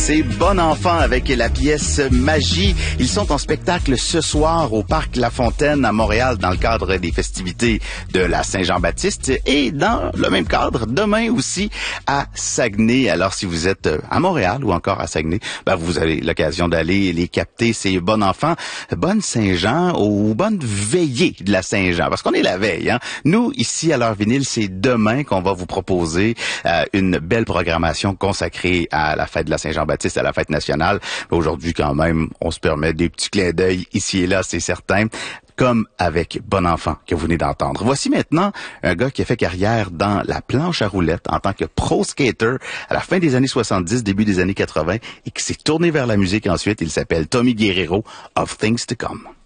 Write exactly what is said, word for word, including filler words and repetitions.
C'est Bon Enfant avec la pièce Magie. Ils sont en spectacle ce soir au Parc La Fontaine à Montréal dans le cadre des festivités de la Saint-Jean-Baptiste et dans le même cadre demain aussi à Saguenay. Alors si vous êtes à Montréal ou encore à Saguenay, ben, vous avez l'occasion d'aller les capter. C'est Bon Enfant, bonne Saint-Jean ou bonne veillée de la Saint-Jean parce qu'on est la veille. Hein? Nous ici à l'heure vinyle, c'est demain qu'on va vous proposer euh, une belle programmation consacrée à la fête de la Saint-Jean-Baptiste, à la fête nationale. Aujourd'hui, quand même, on se permet des petits clins d'œil ici et là, c'est certain, comme avec Bon Enfant que vous venez d'entendre. Voici maintenant un gars qui a fait carrière dans la planche à roulettes en tant que pro skater à la fin des années soixante-dix, début des années quatre-vingts et qui s'est tourné vers la musique ensuite. Il s'appelle Tommy Guerrero, Of Things to Come.